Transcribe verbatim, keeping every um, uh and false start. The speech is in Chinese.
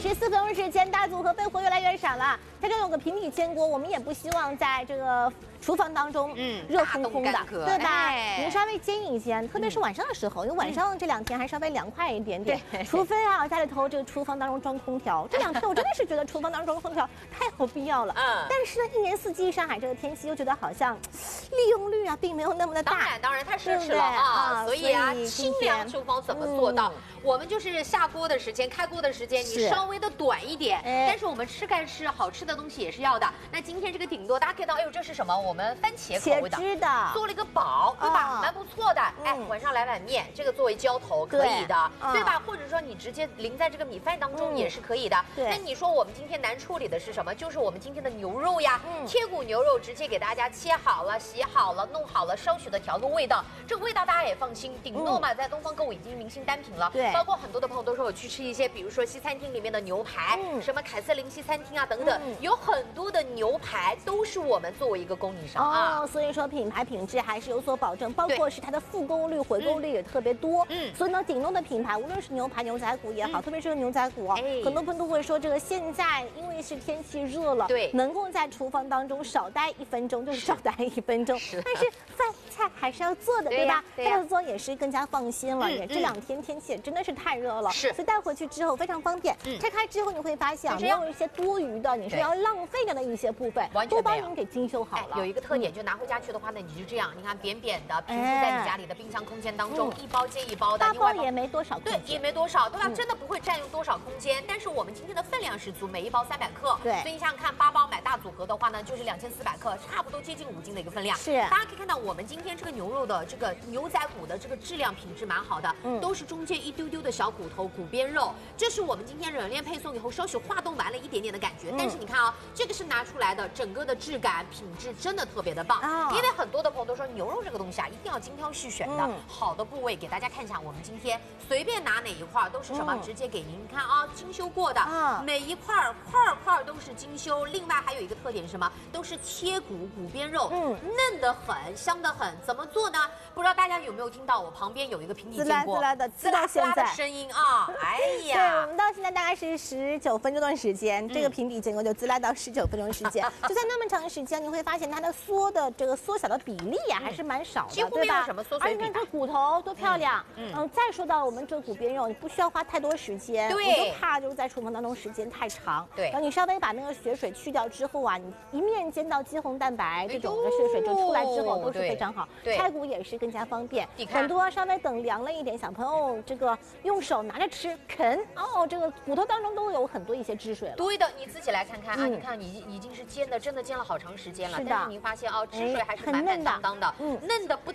十四分钟时间，大组合备货越来越少了。它这有个平底煎锅，我们也不希望在这个厨房当中，嗯，热烘烘的，对吧？哎、你稍微煎一煎，特别是晚上的时候，因为晚上这两天还稍微凉快一点点。嗯、除非啊，家里头这个厨房当中装空调，这两天我真的是觉得厨房当中装空调太有必要了。嗯。但是呢，一年四季上海这个天气又觉得好像利用率啊，并没有那么的大。 当然，当然太奢侈了啊！所以啊，清凉厨房怎么做到？嗯、我们就是下锅的时间、开锅的时间，你稍微的短一点。但是我们吃干吃好吃的东西也是要的。那今天这个顶多大家可以到，哎呦，这是什么？我们番茄口味的， 茄汁的， 做了一个煲，对吧？蛮不错的。哎，晚上来碗面，这个作为浇头可以的，对吧？或者说你直接淋在这个米饭当中也是可以的。那你说我们今天难处理的是什么？就是我们今天的牛肉呀，贴骨牛肉直接给大家切好了、洗好了、弄好了，稍许的调个味道。这个味道大家也放心，顶多嘛，在东方购物已经明星单品了。对，包括很多的朋友都说我去吃一些，比如说西餐厅里面的牛排，什么凯瑟琳西餐厅啊等等，有很多的牛排都是我们作为一个供应商啊。 哦，所以说品牌品质还是有所保证，包括是它的复购率、回购率也特别多。嗯，所以呢，顶东的品牌，无论是牛排、牛仔骨也好，特别是牛仔骨啊，很多朋友都会说，这个现在因为是天气热了，对，能够在厨房当中少待一分钟就是少待一分钟，但是饭菜还是要做的，对吧？这样做也是更加放心了。也这两天天气也真的是太热了，是，所以带回去之后非常方便。拆开之后你会发现啊，没有一些多余的，你是要浪费掉的一些部分，都帮您给精修好了。 有一个特点，就拿回家去的话呢，你就这样，你看扁扁的平铺在你家里的冰箱空间当中，一包接一包的， 大包也没多少， 对，也没多少，对吧？真的不会占用多少空间。但是我们今天的分量是足，每一包三百克，对，所以你想想看，八包买大组合的话呢，就是两千四百克，差不多接近五斤的一个分量。是，大家可以看到，我们今天这个牛肉的这个牛仔骨的这个质量品质蛮好的，嗯，都是中间一丢丢的小骨头骨边肉，这是我们今天冷链配送以后稍许化冻完了一点点的感觉。但是你看啊，这个是拿出来的，整个的质感品质真的特别的棒。啊，因为很多的朋友都说牛肉这个东西啊，一定要精挑细选的，好的部位给大家看一下。我们今天随便拿哪一块都是什么，直接给您看啊，精修过的，每一块块块都是精修。另外还有一个特点是什么？都是贴骨骨边肉，嗯，嫩得很，香得很。怎么做呢？不知道大家有没有听到我旁边有一个平底煎锅， 滋啦滋啦的，滋啦滋啦的声音啊！哎呀， 对，我们到现在大概是十九分钟的时间，这个平底煎锅就滋啦到十九分钟时间，就在那么长的时间，你会发现它的缩的这个缩小的比例呀，还是蛮少的， 几乎没有什么缩水比。 而且你看这骨头多漂亮，嗯，再说到我们这个骨边肉，你不需要花太多时间，对，我就怕就是在厨房当中时间太长，对，等你稍微把那个血水去掉之后啊，你一面煎到肌红蛋白这种的血水就出来之后都是非常好，拆骨也是更加方便。很多稍微等凉了一点，小朋友这个用手拿着吃啃，哦，这个骨头当中都有很多一些汁水了。 对的，你自己来看看啊，你看你已经是煎的，真的煎了好长时间了，但是您发现哦，汁水还是满满当当的，嗯，嫩的不